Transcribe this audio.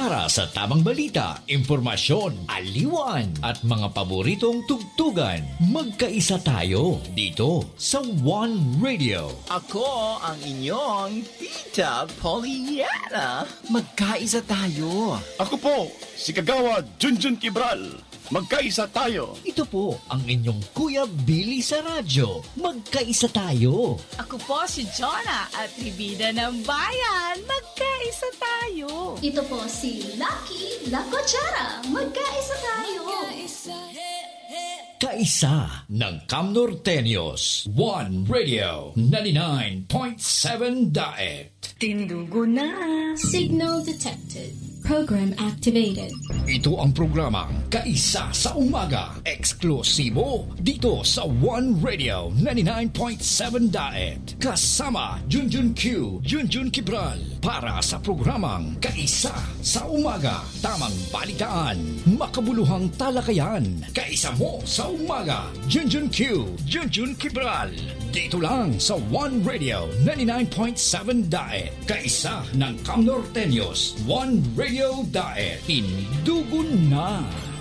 Para sa tamang balita, impormasyon, aliwan at mga paboritong tugtugan, magkaisa tayo dito sa One Radio. Ako ang inyong Tita Pollyanna. Magkaisa tayo. Ako po, si Kagawad Junjun Kibral. Magkaisa tayo. Ito po ang inyong Kuya Billy sa radyo. Magkaisa tayo. Ako po si Jonah at Tribida ng Bayan. Magkaisa tayo. Ito po si Lucky La Cuchara. Magkaisa tayo. Kaisa ng Camnorteños. One Radio 99.7 Daet. Tindugo na. Signal detected. Program activated. Ito ang programang Kaisa sa Umaga. Eksklusibo dito sa One Radio 99.7 Daet. Kasama Junjun Q, Junjun Kibral. Para sa programang Kaisa sa Umaga. Tamang balitaan, makabuluhang talakayan. Kaisa mo sa umaga. Junjun Q, Junjun Kibral. Dito lang sa One Radio 99.7 Daet. Kaisa ng Camnorteños. One Radio Daet. Tindugo na.